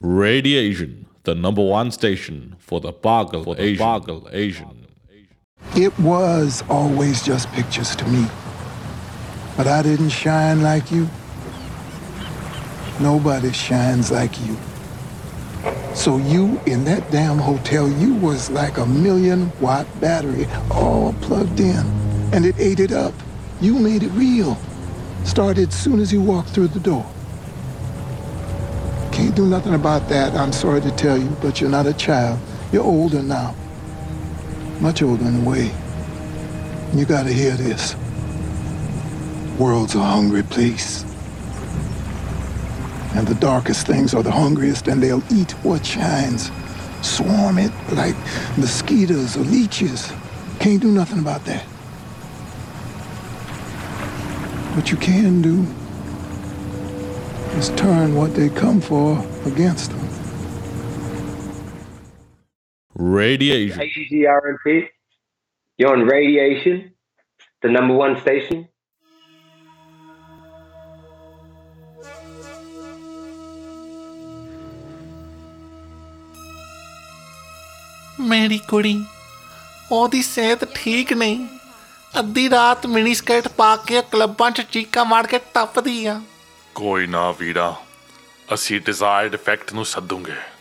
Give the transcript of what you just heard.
Radiation, the #1 station for the Pagal Asian. It was always just pictures to me. But I didn't shine like you. Nobody shines like you. So you, in that damn hotel, you was like a 1,000,000-watt battery all plugged in. And it ate it up. You made it real. Started as soon as you walked through the door. Can't do nothing about that, I'm sorry to tell you, but you're not a child. You're older now. Much older in a way. You gotta hear this. World's a hungry place. And the darkest things are the hungriest, and they'll eat what shines. Swarm it like mosquitoes or leeches. Can't do nothing about that. What you can do is turn what they come for against them. Radiation. AGRNP. You're on Radiation, the #1 station. ਮੇਰੀ ਕੁੜੀ ਉਹਦੀ ਸਿਹਤ ਠੀਕ ਨਹੀਂ। ਅੱਧੀ ਰਾਤ mini skirt ਪਾ ਕੇ ਕਲੱਬਾਂ 'ਚ ਚੀਕਾਂ ਮਾਰ ਕੇ ਟੱਪਦੀ ਆ। ਕੋਈ ਨਾ ਵੀਰਾ, ਅਸੀਂ ਡਿਜ਼ਾਇਰਡ ਇਫੈਕਟ ਨੂੰ ਸੱਦੂਗੇ।